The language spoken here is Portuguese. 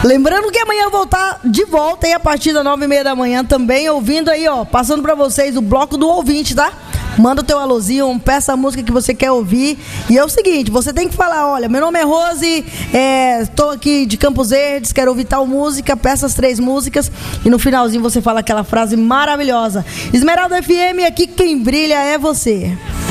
Lembrando que amanhã eu vou estar de volta aí a partir das 9h30 da manhã também, ouvindo aí, ó, passando pra vocês o bloco do ouvinte, tá? Manda o teu alôzinho, peça a música que você quer ouvir. E é o seguinte, você tem que falar, olha, meu nome é Rose, tô aqui de Campos Verdes, quero ouvir tal música, peça as 3 músicas e no finalzinho você fala aquela frase maravilhosa. Esmeralda FM, aqui quem brilha é você.